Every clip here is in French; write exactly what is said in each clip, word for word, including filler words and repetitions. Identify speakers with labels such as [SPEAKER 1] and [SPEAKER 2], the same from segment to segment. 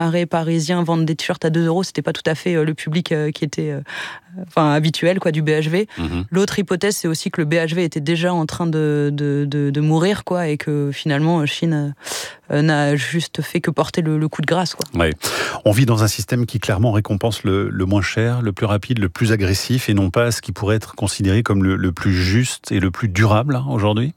[SPEAKER 1] arrêt parisien vendre des t-shirts à deux euros, c'était pas tout à fait euh, le public euh, qui était euh, enfin, habituel quoi, du B H V. Mmh. L'autre hypothèse, c'est aussi que le B H V était déjà en train de, de, de, de mourir quoi, et que finalement Chine euh, n'a juste fait que porter le, le coup de grâce. Quoi.
[SPEAKER 2] Ouais. On vit dans un système qui clairement récompense le, le moins cher, le plus rapide, le plus agressif, et non pas ce qui pourrait être considéré comme le, le plus juste et le plus durable hein, aujourd'hui.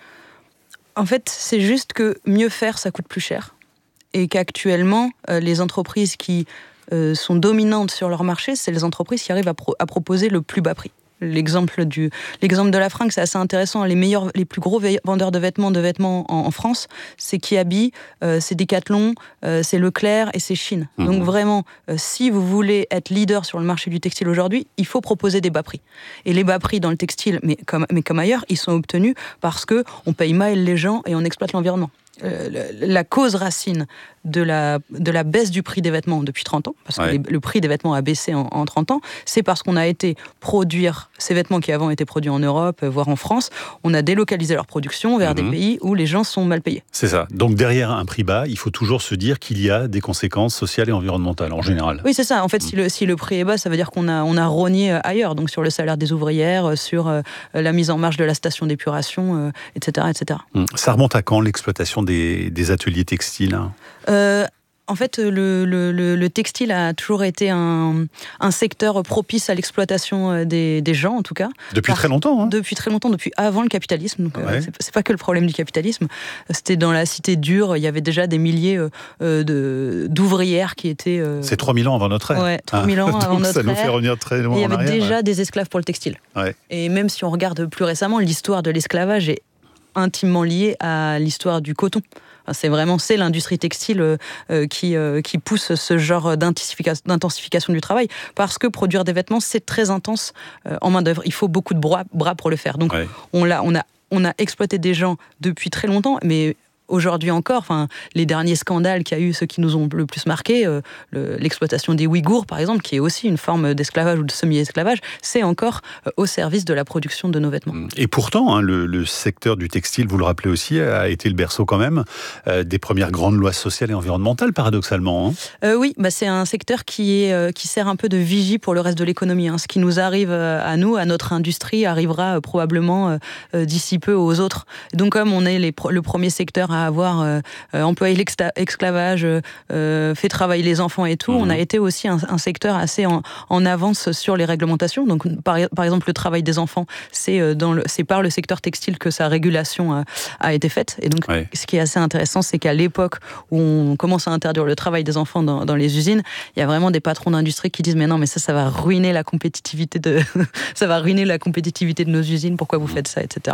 [SPEAKER 1] En fait, c'est juste que mieux faire, ça coûte plus cher. Et qu'actuellement, euh, les entreprises qui euh, sont dominantes sur leur marché, c'est les entreprises qui arrivent à, pro- à proposer le plus bas prix. L'exemple, du, l'exemple de la fringue, c'est assez intéressant. Les meilleurs, les plus gros vendeurs de vêtements, de vêtements en, en France, c'est Kiabi, euh, c'est Decathlon, euh, c'est Leclerc et c'est Shein. Mmh. Donc vraiment, euh, si vous voulez être leader sur le marché du textile aujourd'hui, il faut proposer des bas prix. Et les bas prix dans le textile, mais comme, mais comme ailleurs, ils sont obtenus parce qu'on paye mal les gens et on exploite l'environnement. Euh, la cause racine de la, de la baisse du prix des vêtements depuis trente ans, parce ouais. que les, le prix des vêtements a baissé en, en trente ans, c'est parce qu'on a été produire ces vêtements qui avant étaient produits en Europe, voire en France, on a délocalisé leur production vers mmh. des pays où les gens sont mal payés.
[SPEAKER 2] C'est ça. Donc derrière un prix bas, il faut toujours se dire qu'il y a des conséquences sociales et environnementales en général.
[SPEAKER 1] Oui, c'est ça. En fait, mmh. si, le, si le prix est bas, ça veut dire qu'on a, on a rogné ailleurs, donc sur le salaire des ouvrières, sur euh, la mise en marche de la station d'épuration, euh, et cetera, et cetera.
[SPEAKER 2] Mmh. Ça remonte à quand l'exploitation des, des ateliers textiles hein
[SPEAKER 1] euh, En fait, le, le, le textile a toujours été un, un secteur propice à l'exploitation des, des gens, en tout cas.
[SPEAKER 2] Depuis Par, très longtemps hein.
[SPEAKER 1] Depuis très longtemps, depuis avant le capitalisme. Donc,
[SPEAKER 2] ouais.
[SPEAKER 1] euh, c'est, c'est pas que le problème du capitalisme. C'était dans la cité dure, il y avait déjà des milliers euh, de, d'ouvrières qui étaient... Euh...
[SPEAKER 2] C'est trois mille ans avant notre ère.
[SPEAKER 1] Ouais, trois mille ans
[SPEAKER 2] ah,
[SPEAKER 1] avant notre
[SPEAKER 2] ça
[SPEAKER 1] ère.
[SPEAKER 2] Ça nous fait revenir très loin en arrière.
[SPEAKER 1] Il y avait déjà
[SPEAKER 2] ouais.
[SPEAKER 1] des esclaves pour le textile.
[SPEAKER 2] Ouais.
[SPEAKER 1] Et même si on regarde plus récemment, l'histoire de l'esclavage est intimement liée à l'histoire du coton. C'est vraiment c'est l'industrie textile euh, qui, euh, qui pousse ce genre d'intensification, d'intensification du travail, parce que produire des vêtements, c'est très intense euh, en main-d'œuvre. Il faut beaucoup de bras, bras pour le faire. Donc, ouais. on, l'a, on, a, on a exploité des gens depuis très longtemps, mais aujourd'hui encore, enfin, les derniers scandales qu'il y a eu, ceux qui nous ont le plus marqué, euh, le, l'exploitation des Ouïghours, par exemple, qui est aussi une forme d'esclavage ou de semi-esclavage, c'est encore euh, au service de la production de nos vêtements.
[SPEAKER 2] Et pourtant, hein, le, le secteur du textile, vous le rappelez aussi, a été le berceau quand même euh, des premières grandes lois sociales et environnementales, paradoxalement. Hein.
[SPEAKER 1] Euh, oui, bah, c'est un secteur qui, est, euh, qui sert un peu de vigie pour le reste de l'économie. Hein. Ce qui nous arrive à nous, à notre industrie, arrivera euh, probablement euh, d'ici peu aux autres. Donc comme on est les pro- le premier secteur à avoir euh, employé l'esclavage, euh, fait travailler les enfants et tout, mmh. on a été aussi un, un secteur assez en, en avance sur les réglementations. Donc, par, par exemple, le travail des enfants, c'est, euh, dans le, c'est par le secteur textile que sa régulation a, a été faite. Et donc, ouais. ce qui est assez intéressant, c'est qu'à l'époque où on commence à interdire le travail des enfants dans, dans les usines, il y a vraiment des patrons d'industrie qui disent « Mais non, mais ça, ça va ruiner la compétitivité de, ça va ruiner la compétitivité de nos usines, pourquoi vous faites ça, et cetera »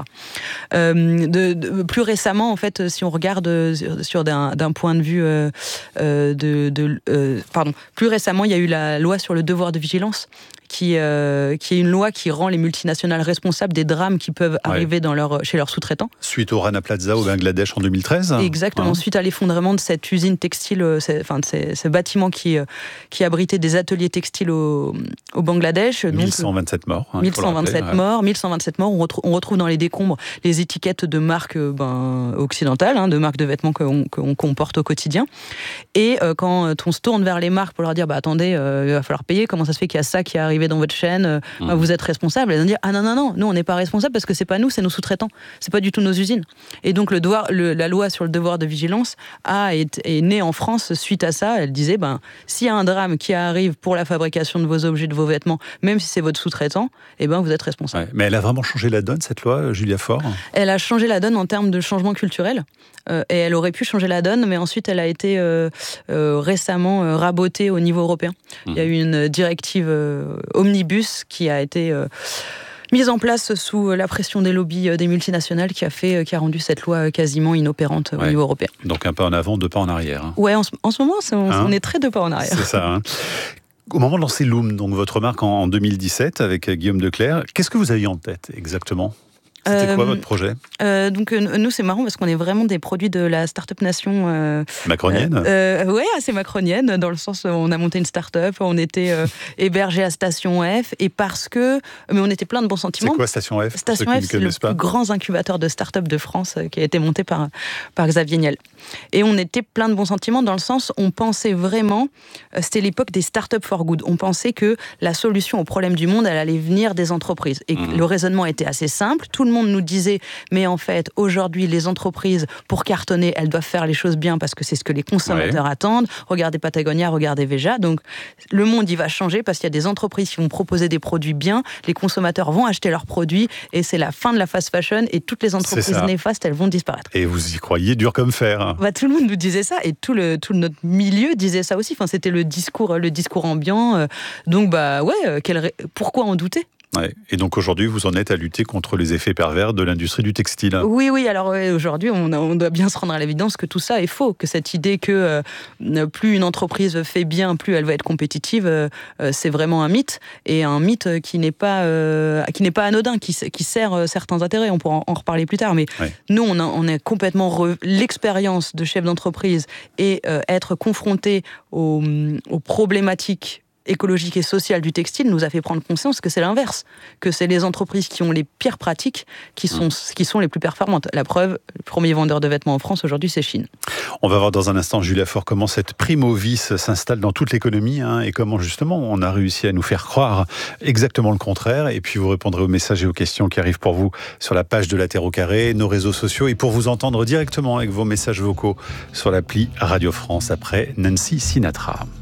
[SPEAKER 1] Euh, de, de, plus récemment, en fait, si on regarde sur, sur d'un, d'un point de vue euh, de, de euh, pardon, plus récemment, il y a eu la loi sur le devoir de vigilance, qui, euh, qui est une loi qui rend les multinationales responsables des drames qui peuvent ouais. arriver dans leur, chez leurs sous-traitants.
[SPEAKER 2] Suite au Rana Plaza au Bangladesh en deux mille treize.
[SPEAKER 1] Exactement, hein. Suite à l'effondrement de cette usine textile, enfin de ces, ce bâtiment qui, qui abritait des ateliers textiles au, au Bangladesh.
[SPEAKER 2] mille cent vingt-sept morts. Hein,
[SPEAKER 1] mille cent vingt-sept
[SPEAKER 2] rappeler,
[SPEAKER 1] morts, ouais. mille cent vingt-sept morts. On retrouve, on retrouve dans les décombres les étiquettes de marques ben, occidentales, hein, de marques de vêtements qu'on, qu'on, qu'on porte au quotidien. Et euh, quand on se tourne vers les marques pour leur dire bah, « Attendez, euh, il va falloir payer, comment ça se fait qu'il y a ça qui est arrivé dans votre chaîne, euh, mmh. vous êtes responsable ?» Elles vont dire « Ah non, non, non, nous on n'est pas responsables parce que c'est pas nous, c'est nos sous-traitants, c'est pas du tout nos usines. » Et donc le devoir, le, la loi sur le devoir de vigilance a, est, est née en France suite à ça. Elle disait ben, s'il y a un drame qui arrive pour la fabrication de vos objets, de vos vêtements, même si c'est votre sous-traitant, eh ben, vous êtes responsable.
[SPEAKER 2] Ouais, mais elle a vraiment changé la donne, cette loi, Julia Faure ?
[SPEAKER 1] Elle a changé la donne en termes de changement culturel. Euh, et elle aurait pu changer la donne, mais ensuite elle a été euh, euh, récemment euh, rabotée au niveau européen. Mmh. Il y a eu une directive euh, omnibus qui a été euh, mise en place sous la pression des lobbies des multinationales qui a, fait, qui a rendu cette loi quasiment inopérante ouais. au niveau européen.
[SPEAKER 2] Donc un pas en avant, deux pas en arrière. Hein.
[SPEAKER 1] Ouais, en, en ce moment, on, hein on est très deux pas en arrière.
[SPEAKER 2] C'est ça, hein. Au moment de lancer Loom, donc votre marque en deux mille dix-sept avec Guillaume Declercq, qu'est-ce que vous aviez en tête exactement ? C'était
[SPEAKER 1] Euh,
[SPEAKER 2] quoi votre projet
[SPEAKER 1] euh, Donc euh, nous, c'est marrant parce qu'on est vraiment des produits de la start-up nation. Euh,
[SPEAKER 2] Macronienne
[SPEAKER 1] euh, euh, Ouais, assez macronienne, dans le sens où on a monté une start-up, on était euh, hébergé à Station F, et parce que... Mais on était plein de bons sentiments.
[SPEAKER 2] C'est quoi Station F?
[SPEAKER 1] Station F, c'est le plus grand incubateur de start-up de France euh, qui a été monté par, par Xavier Niel. Et on était plein de bons sentiments dans le sens, on pensait vraiment, euh, c'était l'époque des start-up for good, on pensait que la solution au problème du monde, elle allait venir des entreprises. Et mmh. le raisonnement était assez simple, tout le monde nous disait, mais en fait, aujourd'hui, les entreprises, pour cartonner, elles doivent faire les choses bien parce que c'est ce que les consommateurs ouais. attendent. Regardez Patagonia, regardez Veja. Donc, le monde, il va changer parce qu'il y a des entreprises qui vont proposer des produits bien, les consommateurs vont acheter leurs produits et c'est la fin de la fast fashion et toutes les entreprises néfastes, elles vont disparaître.
[SPEAKER 2] Et vous y croyez dur comme fer.
[SPEAKER 1] Bah, tout le monde nous disait ça et tout, le, tout notre milieu disait ça aussi. Enfin, c'était le discours, le discours ambiant. Donc, bah ouais, quel, pourquoi en douter ?
[SPEAKER 2] Ouais. Et donc aujourd'hui, vous en êtes à lutter contre les effets pervers de l'industrie du textile.
[SPEAKER 1] Oui, oui. Alors ouais, aujourd'hui, on, a, on doit bien se rendre à l'évidence que tout ça est faux, que cette idée que euh, plus une entreprise fait bien, plus elle va être compétitive, euh, c'est vraiment un mythe, et un mythe qui n'est pas euh, qui n'est pas anodin, qui, qui sert euh, certains intérêts. On pourra en, en reparler plus tard. Mais ouais. nous, on a, on a complètement re... l'expérience de chef d'entreprise et euh, être confronté aux, aux problématiques écologique et sociale du textile nous a fait prendre conscience que c'est l'inverse, que c'est les entreprises qui ont les pires pratiques qui sont, mmh. qui sont les plus performantes. La preuve, le premier vendeur de vêtements en France aujourd'hui, c'est Chine.
[SPEAKER 2] On va voir dans un instant, Julia Faure, comment cette primo-vice s'installe dans toute l'économie hein, et comment justement on a réussi à nous faire croire exactement le contraire. Et puis vous répondrez aux messages et aux questions qui arrivent pour vous sur la page de La Terre au Carré, nos réseaux sociaux, et pour vous entendre directement avec vos messages vocaux sur l'appli Radio France après Nancy Sinatra.